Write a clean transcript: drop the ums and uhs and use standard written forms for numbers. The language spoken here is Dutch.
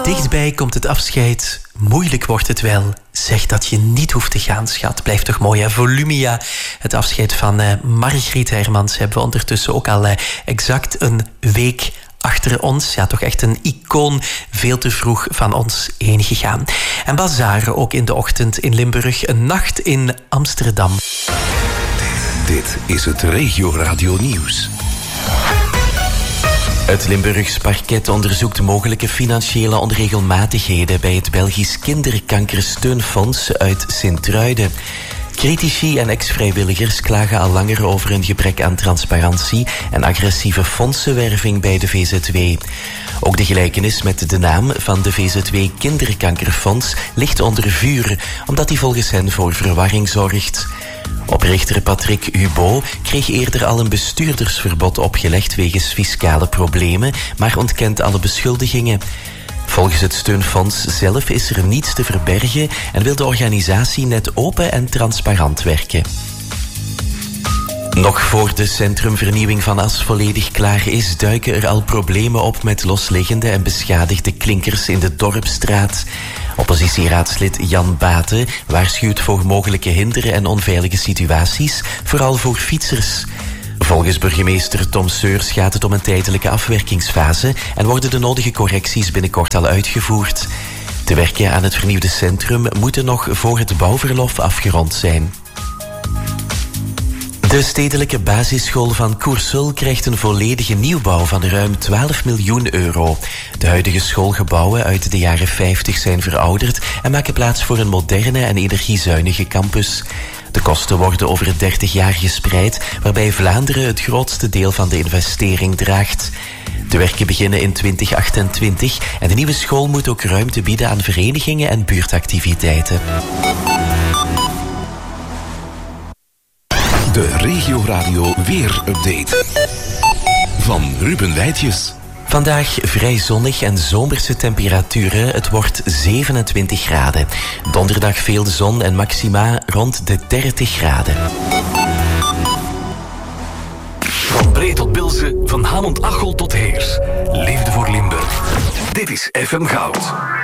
Dichtbij komt het afscheid. Moeilijk wordt het wel. Zeg dat je niet hoeft te gaan, schat. Blijft toch mooi, hè? Volumia. Het afscheid van Margriet Hermans hebben we ondertussen ook al exact een week achter ons. Ja, toch echt een icoon. Veel te vroeg van ons heen gegaan. En Bazaar ook in de ochtend in Limburg. Een nacht in Amsterdam. Dit is het Regio Radio Nieuws. Het Limburgs parket onderzoekt mogelijke financiële onregelmatigheden bij het Belgisch Kinderkankersteunfonds uit Sint-Truiden. Critici en ex-vrijwilligers klagen al langer over een gebrek aan transparantie en agressieve fondsenwerving bij de VZW. Ook de gelijkenis met de naam van de VZW Kinderkankerfonds ligt onder vuur, omdat die volgens hen voor verwarring zorgt. Oprichter Patrick Hubaut kreeg eerder al een bestuurdersverbod opgelegd wegens fiscale problemen, maar ontkent alle beschuldigingen. Volgens het steunfonds zelf is er niets te verbergen en wil de organisatie net open en transparant werken. Nog voor de centrumvernieuwing van As volledig klaar is, duiken er al problemen op met losliggende en beschadigde klinkers in de Dorpsstraat. Oppositieraadslid Jan Baten waarschuwt voor mogelijke hinderen en onveilige situaties, vooral voor fietsers. Volgens burgemeester Tom Seurs gaat het om een tijdelijke afwerkingsfase en worden de nodige correcties binnenkort al uitgevoerd. De werken aan het vernieuwde centrum moeten nog voor het bouwverlof afgerond zijn. De stedelijke basisschool van Coersel krijgt een volledige nieuwbouw van ruim 12 miljoen euro. De huidige schoolgebouwen uit de jaren 50 zijn verouderd en maken plaats voor een moderne en energiezuinige campus. De kosten worden over 30 jaar gespreid, waarbij Vlaanderen het grootste deel van de investering draagt. De werken beginnen in 2028 en de nieuwe school moet ook ruimte bieden aan verenigingen en buurtactiviteiten. De Regio Radio Weer-update van Ruben Wijtjes. Vandaag vrij zonnig en zomerse temperaturen. Het wordt 27 graden. Donderdag veel zon en maxima rond de 30 graden. Van Bree tot Bilze, van Hamond-Achel tot Heers. Liefde voor Limburg. Dit is FM Goud.